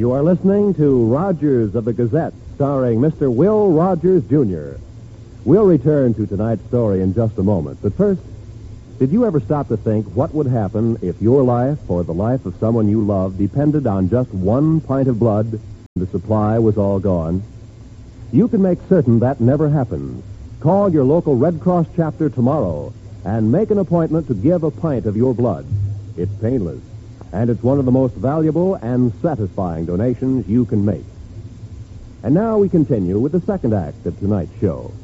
You are listening to Rogers of the Gazette, starring Mr. Will Rogers, Jr. We'll return to tonight's story in just a moment. But first, did you ever stop to think what would happen if your life or the life of someone you love depended on just one pint of blood and the supply was all gone? You can make certain that never happens. Call your local Red Cross chapter tomorrow and make an appointment to give a pint of your blood. It's painless, and it's one of the most valuable and satisfying donations you can make. And now we continue with the second act of tonight's show.